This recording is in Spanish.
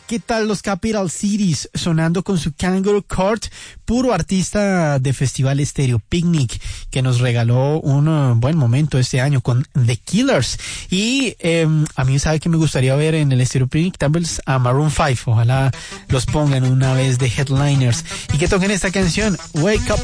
¿qué tal los Capital Cities sonando con su Kangaroo Court? Puro artista de Festival Estéreo Picnic, que nos regaló un buen momento este año con The Killers. Y a mí, ¿sabe que me gustaría ver en el Estéreo Picnic? Tal vez a Maroon 5. Ojalá los pongan una vez de headliners y que toquen esta canción, Wake Up